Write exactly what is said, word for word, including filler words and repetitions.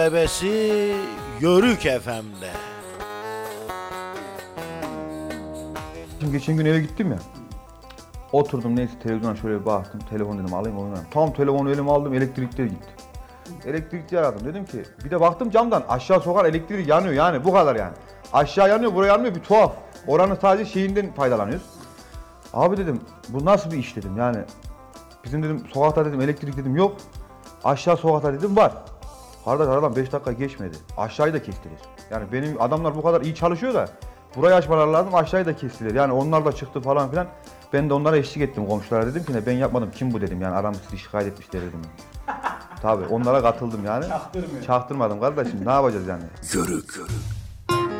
Bebesi Yörük Efem'de. Şimdi geçen gün eve gittim ya. Oturdum neyse televizyona şöyle bir baktım. Telefon dedim alayım oynayayım. Tam telefonu elime aldım, elektrikler gitti. Elektrikçi aradım, dedim ki bir de baktım camdan aşağı sokar elektrik yanıyor, yani bu kadar yani. Aşağı yanıyor, buraya yanmıyor, bir tuhaf. Oranın sadece şeyinden faydalanıyoruz. Abi dedim bu nasıl bir iş dedim, yani bizim dedim sokakta dedim elektrik dedim yok. Aşağı sokakta dedim var. Kardeş aradan beş dakika geçmedi. Aşağıyı da kestiler. Yani benim adamlar bu kadar iyi çalışıyor da burayı açmaları lazım, aşağıyı da kestiler. Yani onlar da çıktı falan filan. Ben de onlara eşlik ettim, komşulara dedim ki ne ben yapmadım, kim bu dedim, yani aramızda sizi şikayet etmişler dedim. Tabii onlara katıldım yani. Çaktırmıyor. Çaktırmadım kardeşim, ne yapacağız yani? Yörük.